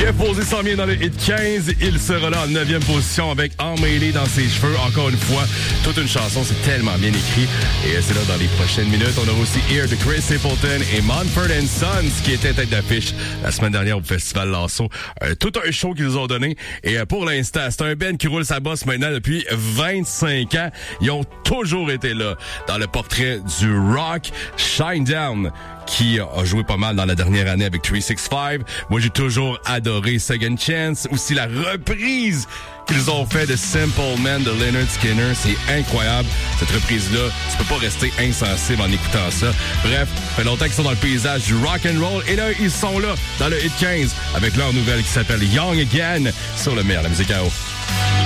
Jeff Posey s'en vient dans le hit 15. Il sera là en 9e position avec Emmêlé dans ses cheveux. Encore une fois, toute une chanson, c'est tellement bien écrit. Et c'est là dans les prochaines minutes. On aura aussi Here de Chris Stapleton et Mumford & Sons qui étaient tête d'affiche la semaine dernière au Festival Lasso. Tout un show qu'ils nous ont donné. Et pour l'instant, c'est un band qui roule sa bosse maintenant depuis 25 ans. Ils ont toujours été là dans le portrait du rock. Shinedown, qui a joué pas mal dans la dernière année avec 365. Moi, j'ai toujours adoré Second Chance. Aussi la reprise qu'ils ont fait de Simple Man de Lynyrd Skynyrd. C'est incroyable, cette reprise-là. Tu peux pas rester insensible en écoutant ça. Bref, ça fait longtemps qu'ils sont dans le paysage du rock and roll. Et là, ils sont là, dans le hit 15, avec leur nouvelle qui s'appelle Young Again, sur le meilleur de la musique à eau.